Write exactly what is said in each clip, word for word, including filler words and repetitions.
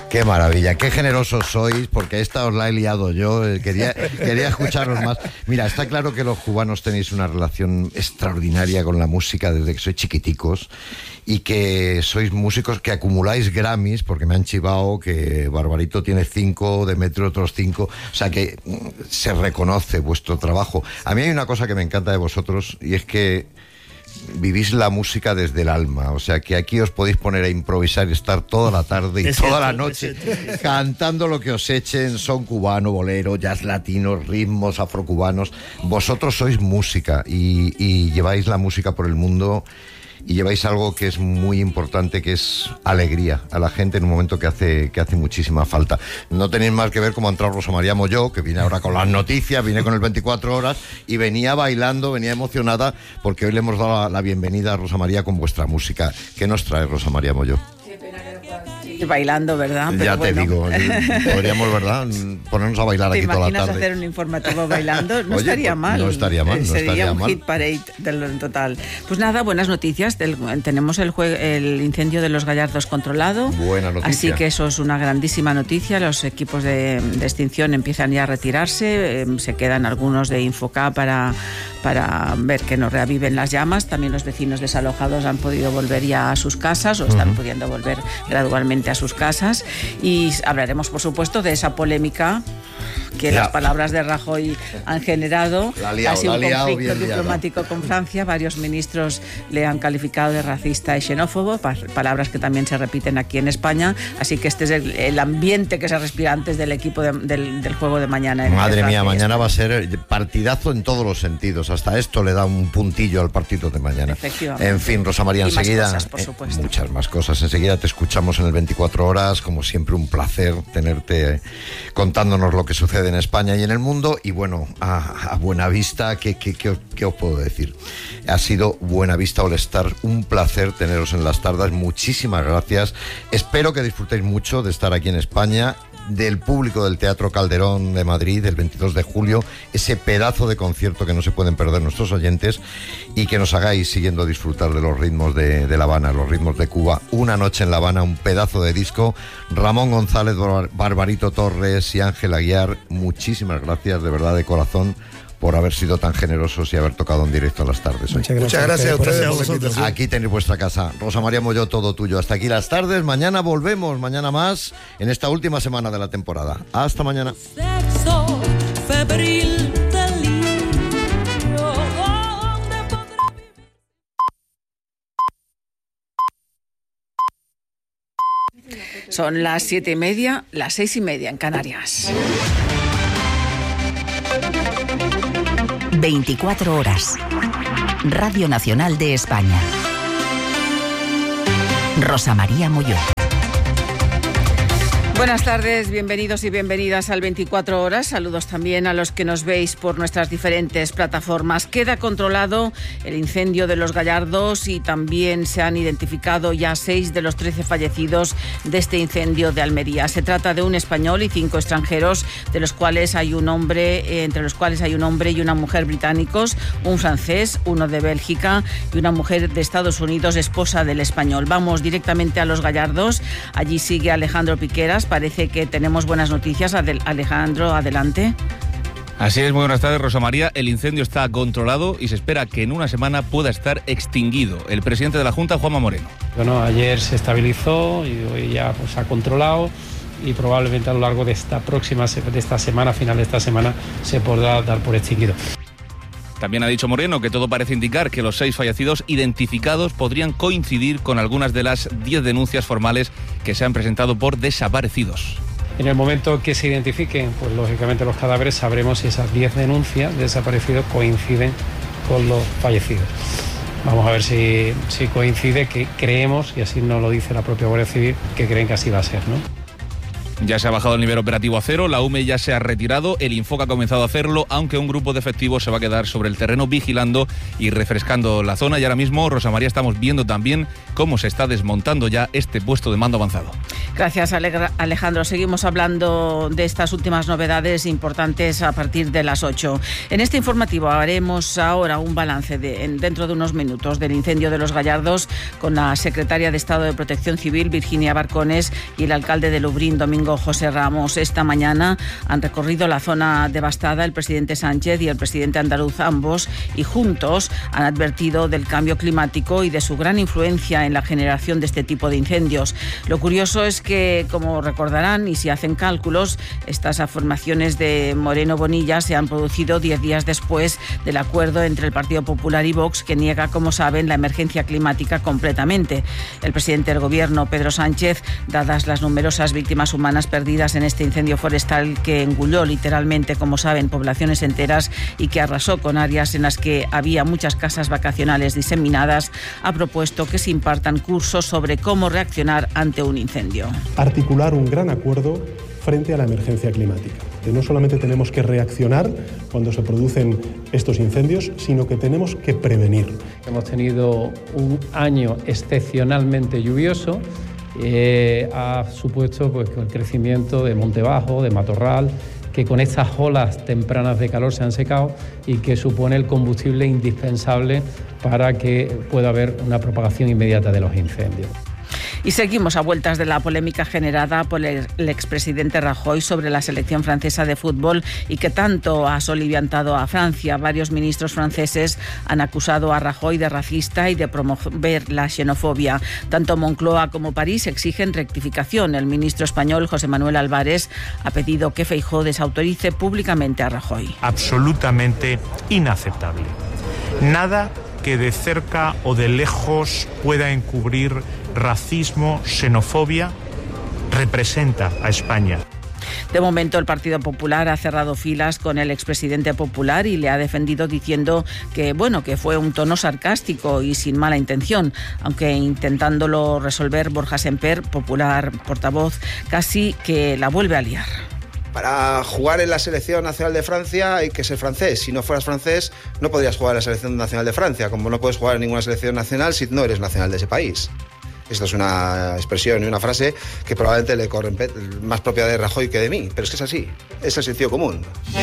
Qué maravilla, qué generosos sois, porque esta os la he liado yo, quería, quería escucharos más. Mira, está claro que los cubanos tenéis una relación extraordinaria con la música desde que sois chiquiticos y que sois músicos que acumuláis Grammys, porque me han chivado que Barbarito tiene cinco, Demetrio otros cinco, o sea que se reconoce vuestro trabajo. A mí hay una cosa que me encanta de vosotros y es que vivís la música desde el alma, o sea que aquí os podéis poner a improvisar y estar toda la tarde y es toda cierto, la noche cantando lo que os echen, son cubano, bolero, jazz latino, ritmos afrocubanos. Vosotros sois música y, y lleváis la música por el mundo y lleváis algo que es muy importante, que es alegría a la gente en un momento que hace, que hace muchísima falta. No tenéis más que ver cómo ha entrado Rosa María Molló, que viene ahora con las noticias, viene con el veinticuatro horas y venía bailando, venía emocionada, porque hoy le hemos dado la, la bienvenida a Rosa María con vuestra música. ¿Qué nos trae Rosa María Molló? Bailando, ¿verdad? Pero ya te bueno. digo, podríamos, ¿verdad?, ponernos a bailar aquí toda la tarde. ¿Te imaginas hacer un informativo bailando? No Oye, estaría pues, mal. No estaría mal, no Sería estaría un mal. hit parade del total. Pues nada, buenas noticias. Del, tenemos el, jue, el incendio de los Gallardos controlado. Buena noticia. Así que eso es una grandísima noticia. Los equipos de, de extinción empiezan ya a retirarse. Eh, se quedan algunos de Infoca para, para ver que no reaviven las llamas. También los vecinos desalojados han podido volver ya a sus casas o están uh-huh. pudiendo volver gradualmente a sus casas. Y hablaremos, por supuesto, de esa polémica que ya. las palabras de Rajoy han generado. La liado, ha sido un liado, conflicto diplomático liado. con Francia. Varios ministros le han calificado de racista y xenófobo, palabras que también se repiten aquí en España. Así que este es el, el ambiente que se respira antes del equipo de, del, del juego de mañana. Madre mía, mañana va a ser partidazo en todos los sentidos. Hasta esto le da un puntillo al partido de mañana. En fin, Rosa María, y enseguida. Más cosas, por supuesto. Eh, muchas más cosas. Enseguida te escuchamos en el veinticuatro horas. Como siempre, un placer tenerte eh, contándonos lo que sucede en España y en el mundo. Y bueno, a, a Buenavista, ¿qué, qué, qué, qué os puedo decir? Ha sido Buenavista All Star, un placer teneros en las tardes. Muchísimas gracias. Espero que disfrutéis mucho de estar aquí en España, del público del Teatro Calderón de Madrid el veintidós de julio, ese pedazo de concierto que no se pueden perder nuestros oyentes, y que nos hagáis siguiendo disfrutar de los ritmos de, de La Habana, los ritmos de Cuba. Una noche en La Habana, un pedazo de disco. Ramón González, Bar- Barbarito Torres y Ángel Aguiar, muchísimas gracias de verdad, de corazón, por haber sido tan generosos y haber tocado en directo a las tardes hoy. Muchas gracias, Muchas gracias a ustedes. A vosotros, sí. Aquí tenéis vuestra casa. Rosa María Molló, todo tuyo. Hasta aquí las tardes. Mañana volvemos, mañana más, en esta última semana de la temporada. Hasta mañana. Sexo febril del libro, Son las siete y media, las seis y media en Canarias. veinticuatro horas. Radio Nacional de España. Rosa María Molló. Buenas tardes, bienvenidos y bienvenidas al veinticuatro horas. Saludos también a los que nos veis por nuestras diferentes plataformas. Queda controlado el incendio de los Gallardos y también se han identificado ya seis de los trece fallecidos de este incendio de Almería. Se trata de un español y cinco extranjeros, de los cuales hay un hombre, entre los cuales hay un hombre y una mujer británicos, un francés, uno de Bélgica y una mujer de Estados Unidos, esposa del español. Vamos directamente a los Gallardos. Allí sigue Alejandro Piqueras. Parece que tenemos buenas noticias. Adel- Alejandro, adelante. Así es, muy buenas tardes, Rosa María. El incendio está controlado y se espera que en una semana pueda estar extinguido. El presidente de la Junta, Juanma Moreno. Bueno, ayer se estabilizó y hoy ya pues, ha controlado, y probablemente a lo largo de esta próxima, de esta semana, final de esta semana, se podrá dar por extinguido. También ha dicho Moreno que todo parece indicar que los seis fallecidos identificados podrían coincidir con algunas de las diez denuncias formales que se han presentado por desaparecidos. En el momento que se identifiquen, pues lógicamente los cadáveres, sabremos si esas diez denuncias de desaparecidos coinciden con los fallecidos. Vamos a ver si, si coincide, que creemos, y así nos lo dice la propia Guardia Civil, que creen que así va a ser, ¿no? Ya se ha bajado el nivel operativo a cero, la U M E ya se ha retirado, el Infoca ha comenzado a hacerlo, aunque un grupo de efectivos se va a quedar sobre el terreno vigilando y refrescando la zona. Y ahora mismo, Rosa María, estamos viendo también cómo se está desmontando ya este puesto de mando avanzado. Gracias, Alejandro. Seguimos hablando de estas últimas novedades importantes a partir de las ocho. En este informativo haremos ahora un balance de, en, dentro de unos minutos del incendio de Los Gallardos con la secretaria de Estado de Protección Civil, Virginia Barcones, y el alcalde de Lubrión, Domingo José Ramos. Esta mañana han recorrido la zona devastada el presidente Sánchez y el presidente andaluz, ambos, y juntos han advertido del cambio climático y de su gran influencia en la generación de este tipo de incendios. Lo curioso es que, como recordarán, y si hacen cálculos, estas afirmaciones de Moreno Bonilla se han producido diez días después del acuerdo entre el Partido Popular y Vox, que niega, como saben, la emergencia climática completamente. El presidente del Gobierno, Pedro Sánchez, dadas las numerosas víctimas humanas perdidas en este incendio forestal que engulló literalmente, como saben, poblaciones enteras y que arrasó con áreas en las que había muchas casas vacacionales diseminadas, ha propuesto que se impartan cursos sobre cómo reaccionar ante un incendio. Articular un gran acuerdo frente a la emergencia climática. Que no solamente tenemos que reaccionar cuando se producen estos incendios, sino que tenemos que prevenir. Hemos tenido un año excepcionalmente lluvioso, eh, ha supuesto pues, el crecimiento de monte bajo, de matorral, que con estas olas tempranas de calor se han secado y que supone el combustible indispensable para que pueda haber una propagación inmediata de los incendios. Y seguimos a vueltas de la polémica generada por el, el expresidente Rajoy sobre la selección francesa de fútbol y que tanto ha soliviantado a Francia. Varios ministros franceses han acusado a Rajoy de racista y de promover la xenofobia. Tanto Moncloa como París exigen rectificación. El ministro español, José Manuel Álvarez, ha pedido que Feijóo desautorice públicamente a Rajoy. Absolutamente inaceptable. Nada que de cerca o de lejos pueda encubrir racismo, xenofobia, representa a España. De momento, el Partido Popular ha cerrado filas con el expresidente popular y le ha defendido diciendo que, bueno, que fue un tono sarcástico y sin mala intención, aunque intentándolo resolver Borja Semper, popular portavoz, casi que la vuelve a liar. Para jugar en la selección nacional de Francia hay que ser francés. Si no fueras francés, no podrías jugar en la selección nacional de Francia, como no puedes jugar en ninguna selección nacional si no eres nacional de ese país. Esto es una expresión y una frase que probablemente le corre más propia de Rajoy que de mí, pero es que es así, es el sentido común.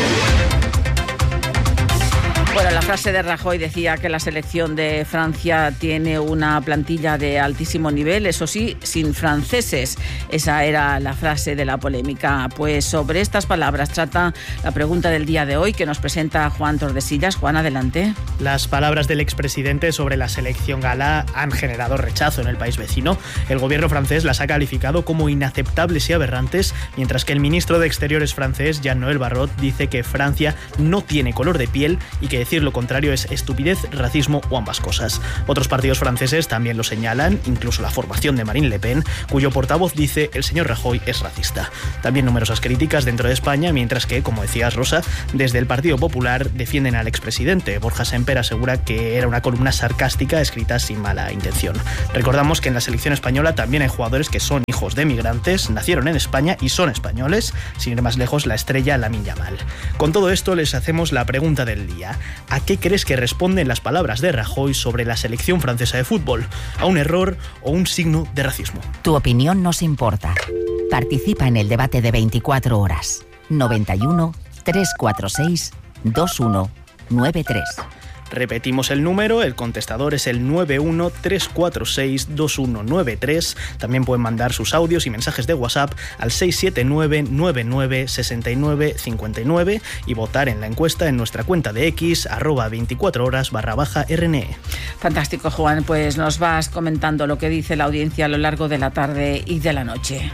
Bueno, la frase de Rajoy decía que la selección de Francia tiene una plantilla de altísimo nivel, eso sí, sin franceses. Esa era la frase de la polémica. Pues sobre estas palabras trata la pregunta del día de hoy que nos presenta Juan Tordesillas. Juan, adelante. Las palabras del expresidente sobre la selección gala han generado rechazo en el país vecino. El gobierno francés las ha calificado como inaceptables y aberrantes, mientras que el ministro de Exteriores francés, Jean-Noël Barrot, dice que Francia no tiene color de piel y que decir lo contrario es estupidez, racismo o ambas cosas. Otros partidos franceses también lo señalan, incluso la formación de Marine Le Pen, cuyo portavoz dice el señor Rajoy es racista. También numerosas críticas dentro de España, mientras que, como decías, Rosa, desde el Partido Popular defienden al expresidente. Borja Semper asegura que era una columna sarcástica escrita sin mala intención. Recordamos que en la selección española también hay jugadores que son hijos de migrantes, nacieron en España y son españoles, sin ir más lejos la estrella Lamine Yamal. Con todo esto les hacemos la pregunta del día. ¿A qué crees que responden las palabras de Rajoy sobre la selección francesa de fútbol? ¿A un error o un signo de racismo? Tu opinión nos importa. Participa en el debate de veinticuatro horas. noventa y uno, trescientos cuarenta y seis, veintiuno noventa y tres. Repetimos el número, el contestador es el nueve uno tres cuatro seis dos uno nueve tres. También pueden mandar sus audios y mensajes de WhatsApp al seis siete nueve nueve nueve seis nueve cinco nueve y votar en la encuesta en nuestra cuenta de X, arroba veinticuatro horas barra baja R N E. Fantástico, Juan, pues nos vas comentando lo que dice la audiencia a lo largo de la tarde y de la noche.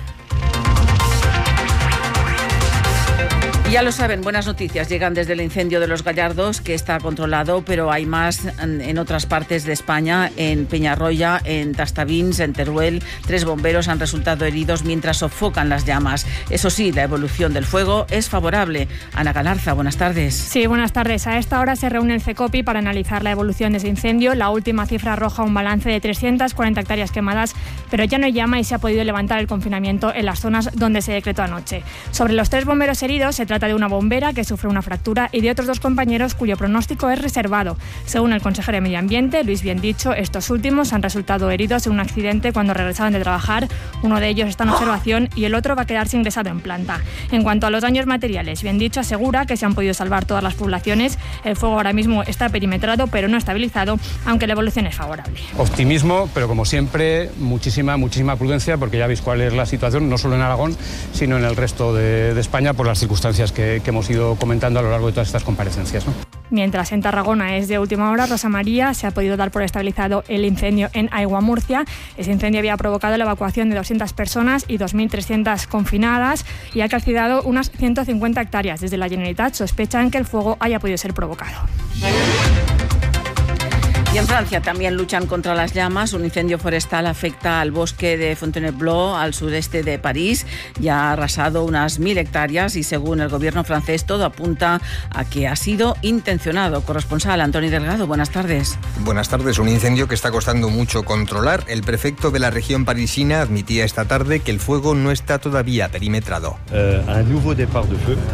Ya lo saben, buenas noticias llegan desde el incendio de Los Gallardos, que está controlado, pero hay más en otras partes de España, en Peñarroya, en Tastavins, en Teruel. Tres bomberos han resultado heridos mientras sofocan las llamas. Eso sí, la evolución del fuego es favorable. Ana Galarza, buenas tardes. Sí, buenas tardes. A esta hora se reúne el CECOPI para analizar la evolución de ese incendio. La última cifra arroja un balance de trescientas cuarenta hectáreas quemadas, pero ya no hay llama y se ha podido levantar el confinamiento en las zonas donde se decretó anoche. Sobre los tres bomberos heridos se trata de una bombera que sufre una fractura y de otros dos compañeros cuyo pronóstico es reservado. Según el consejero de Medio Ambiente, Luis Biendicho, estos últimos han resultado heridos en un accidente cuando regresaban de trabajar. Uno de ellos está en observación y el otro va a quedarse ingresado en planta. En cuanto a los daños materiales, Biendicho asegura que se han podido salvar todas las poblaciones. El fuego ahora mismo está perimetrado pero no estabilizado, aunque la evolución es favorable. Optimismo, pero como siempre, muchísima, muchísima prudencia, porque ya veis cuál es la situación, no solo en Aragón, sino en el resto de, de España, por las circunstancias que, que hemos ido comentando a lo largo de todas estas comparecencias, ¿no? Mientras en Tarragona es de última hora, Rosa María, se ha podido dar por estabilizado el incendio en Aigua, Murcia. Ese incendio había provocado la evacuación de doscientas personas y dos mil trescientas confinadas y ha calcinado unas ciento cincuenta hectáreas. Desde la Generalitat sospechan que el fuego haya podido ser provocado. Y en Francia también luchan contra las llamas. Un incendio forestal afecta al bosque de Fontainebleau, al sureste de París. Ya ha arrasado unas mil hectáreas y según el gobierno francés todo apunta a que ha sido intencionado. Corresponsal Antonio Delgado, buenas tardes. Buenas tardes. Un incendio que está costando mucho controlar. El prefecto de la región parisina admitía esta tarde que el fuego no está todavía perimetrado. Uh, un nuevo départ de feu.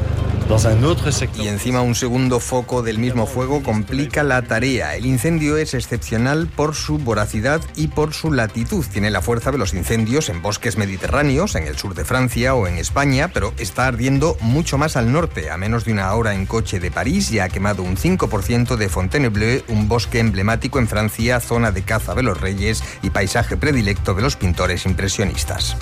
Y encima un segundo foco del mismo fuego complica la tarea. El incendio es excepcional por su voracidad y por su latitud. Tiene la fuerza de los incendios en bosques mediterráneos, en el sur de Francia o en España, pero está ardiendo mucho más al norte. A menos de una hora en coche de París ya ha quemado un cinco por ciento de Fontainebleau, un bosque emblemático en Francia, zona de caza de los reyes y paisaje predilecto de los pintores impresionistas.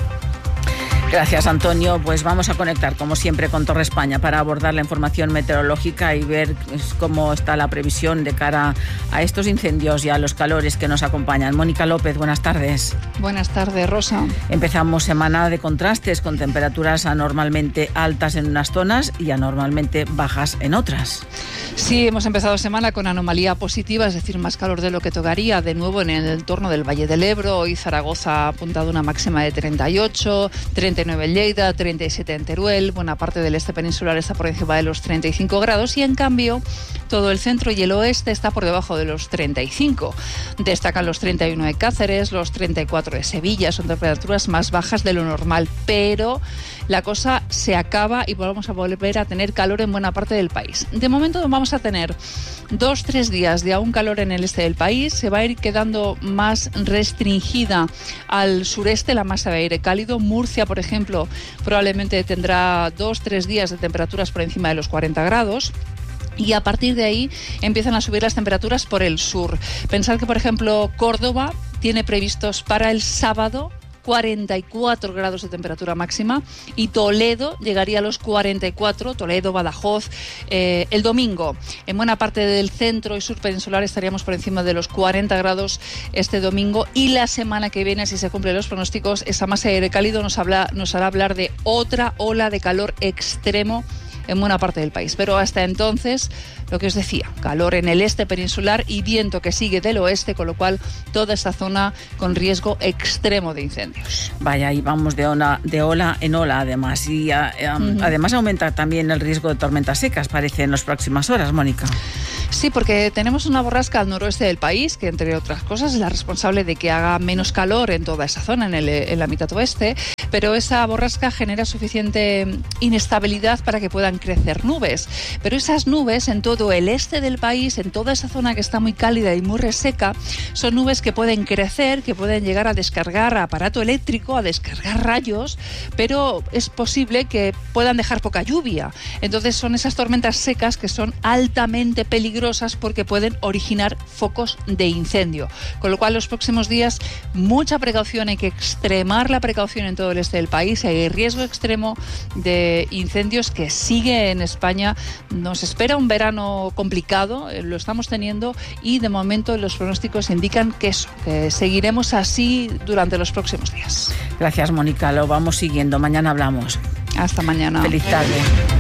Gracias, Antonio. Pues vamos a conectar, como siempre, con Torre España para abordar la información meteorológica y ver cómo está la previsión de cara a estos incendios y a los calores que nos acompañan. Mónica López, buenas tardes. Buenas tardes, Rosa. Empezamos semana de contrastes, con temperaturas anormalmente altas en unas zonas y anormalmente bajas en otras. Sí, hemos empezado semana con anomalía positiva, es decir, más calor de lo que tocaría. De nuevo en el entorno del Valle del Ebro. Hoy Zaragoza ha apuntado una máxima de treinta y ocho, treinta y nueve en Lleida, treinta y siete en Teruel. Buena parte del este peninsular está por encima de los treinta y cinco grados y en cambio todo el centro y el oeste está por debajo de los treinta y cinco. Destacan los treinta y uno de Cáceres, los treinta y cuatro de Sevilla. Son temperaturas más bajas de lo normal, pero la cosa se acaba y vamos a volver a tener calor en buena parte del país. De momento vamos a tener dos, tres días de aún calor en el este del país. Se va a ir quedando más restringida al sureste la masa de aire cálido. Murcia, por ejemplo, probablemente tendrá dos, tres días de temperaturas por encima de los cuarenta grados. Y a partir de ahí empiezan a subir las temperaturas por el sur. Pensad que, por ejemplo, Córdoba tiene previstos para el sábado cuarenta y cuatro grados de temperatura máxima y Toledo llegaría a los cuarenta y cuatro, Toledo, Badajoz, eh, el domingo. En buena parte del centro y sur peninsular estaríamos por encima de los cuarenta grados este domingo y la semana que viene, si se cumplen los pronósticos, esa masa de aire cálido nos, habla, nos hará hablar de otra ola de calor extremo en buena parte del país. Pero hasta entonces, lo que os decía, calor en el este peninsular y viento que sigue del oeste, con lo cual toda esta zona con riesgo extremo de incendios. Vaya, y vamos de ola, de ola en ola además. Y a, a, uh-huh. además aumenta también el riesgo de tormentas secas, parece, en las próximas horas, Mónica. Sí, porque tenemos una borrasca al noroeste del país, que entre otras cosas es la responsable de que haga menos calor en toda esa zona, en, el, en la mitad oeste, pero esa borrasca genera suficiente inestabilidad para que puedan crecer nubes. Pero esas nubes en todo el este del país, en toda esa zona que está muy cálida y muy reseca, son nubes que pueden crecer, que pueden llegar a descargar aparato eléctrico, a descargar rayos, pero es posible que puedan dejar poca lluvia. Entonces son esas tormentas secas que son altamente peligrosas porque pueden originar focos de incendio. Con lo cual, los próximos días, mucha precaución, hay que extremar la precaución en todo el este del país. Hay riesgo extremo de incendios que sigue en España. Nos espera un verano complicado, lo estamos teniendo, y de momento los pronósticos indican que eso, que seguiremos así durante los próximos días. Gracias, Mónica, lo vamos siguiendo. Mañana hablamos. Hasta mañana. Feliz tarde.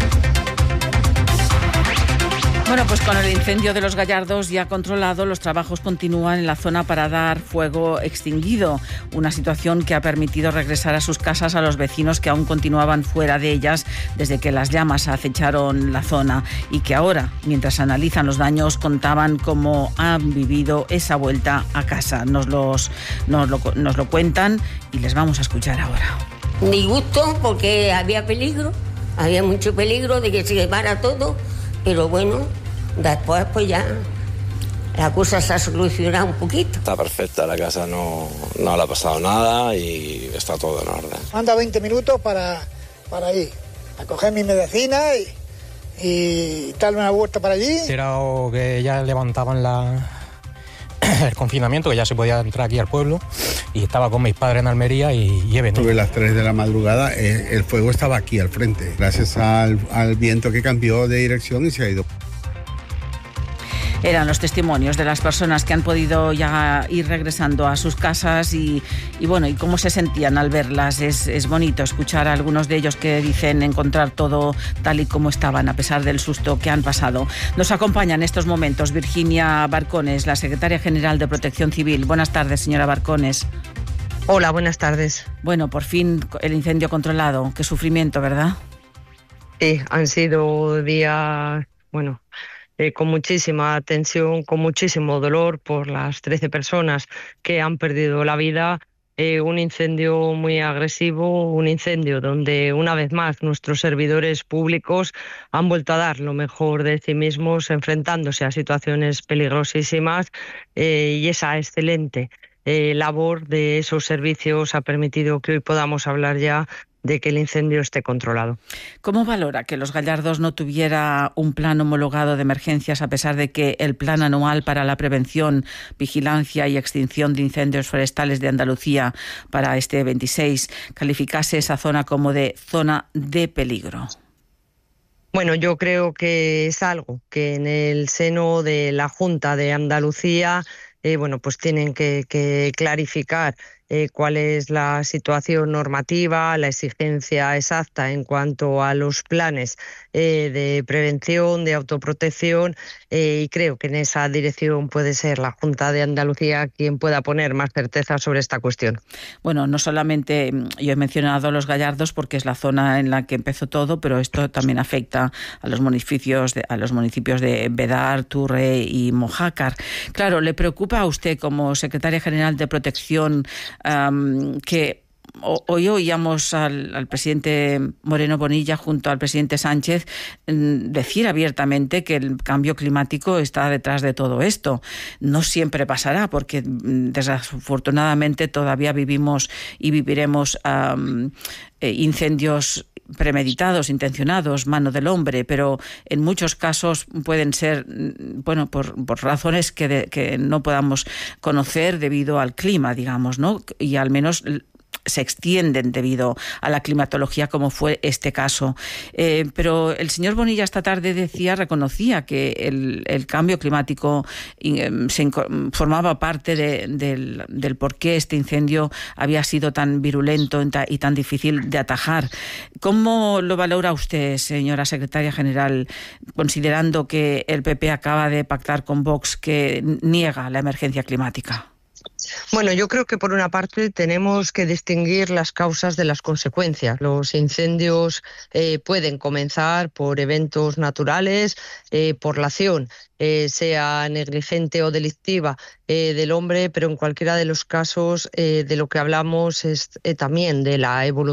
Bueno, pues con el incendio de los Gallardos ya controlado, los trabajos continúan en la zona para dar fuego extinguido. Una situación que ha permitido regresar a sus casas a los vecinos que aún continuaban fuera de ellas desde que las llamas acecharon la zona y que ahora, mientras analizan los daños, contaban cómo han vivido esa vuelta a casa. Nos, los, nos, lo, nos lo cuentan y les vamos a escuchar ahora. Disgusto porque había peligro. Había mucho peligro de que se quemara todo, pero bueno, después pues ya la cosa se ha solucionado un poquito. Está perfecta, la casa no, no le ha pasado nada y está todo en orden. Anda veinte minutos para, para ir a coger mi medicina y, y darle una vuelta para allí. Era que ya levantaban la... el confinamiento, que ya se podía entrar aquí al pueblo, y estaba con mis padres en Almería y, y he venido. Sobre las tres de la madrugada eh, el fuego estaba aquí al frente, gracias al, al viento que cambió de dirección y se ha ido. Eran los testimonios de las personas que han podido ya ir regresando a sus casas y, y bueno, y cómo se sentían al verlas. Es, es bonito escuchar a algunos de ellos que dicen encontrar todo tal y como estaban, a pesar del susto que han pasado. Nos acompaña en estos momentos Virginia Barcones, la secretaria general de Protección Civil. Buenas tardes, señora Barcones. Hola, buenas tardes. Bueno, por fin el incendio controlado. Qué sufrimiento, ¿verdad? Sí, han sido días, bueno... Eh, con muchísima tensión, con muchísimo dolor por las trece personas que han perdido la vida. Eh, un incendio muy agresivo, un incendio donde una vez más nuestros servidores públicos han vuelto a dar lo mejor de sí mismos, enfrentándose a situaciones peligrosísimas, eh, y esa excelente eh, labor de esos servicios ha permitido que hoy podamos hablar ya de que el incendio esté controlado. ¿Cómo valora que Los Gallardos no tuviera un plan homologado de emergencias, a pesar de que el Plan Anual para la Prevención, Vigilancia y Extinción de Incendios Forestales de Andalucía para este veintiséis calificase esa zona como de zona de peligro? Bueno, yo creo que es algo que en el seno de la Junta de Andalucía eh, bueno, pues tienen que, que clarificar Eh, cuál es la situación normativa, la exigencia exacta en cuanto a los planes eh, de prevención, de autoprotección, eh, y creo que en esa dirección puede ser la Junta de Andalucía quien pueda poner más certeza sobre esta cuestión. Bueno, no solamente yo he mencionado Los Gallardos porque es la zona en la que empezó todo, pero esto también afecta a los municipios de, a los municipios de Bedar, Turre y Mojácar. Claro, ¿le preocupa a usted como secretaria general de Protección Um, que hoy oíamos al, al presidente Moreno Bonilla junto al presidente Sánchez um, decir abiertamente que el cambio climático está detrás de todo esto? No siempre pasará, porque desafortunadamente todavía vivimos y viviremos um, eh, incendios premeditados, intencionados, mano del hombre, pero en muchos casos pueden ser, bueno, por, por razones que, de, que no podamos conocer debido al clima, digamos, ¿no? Y al menos se extienden debido a la climatología, como fue este caso. Eh, pero el señor Bonilla esta tarde decía, reconocía que el, el cambio climático eh, se formaba parte de, del, del por qué este incendio había sido tan virulento y tan difícil de atajar. ¿Cómo lo valora usted, señora secretaria general, considerando que el P P acaba de pactar con Vox que niega la emergencia climática? Bueno, yo creo que por una parte tenemos que distinguir las causas de las consecuencias. Los incendios eh, pueden comenzar por eventos naturales, eh, por la acción, eh, sea negligente o delictiva eh, del hombre, pero en cualquiera de los casos eh, de lo que hablamos es eh, también de la evolución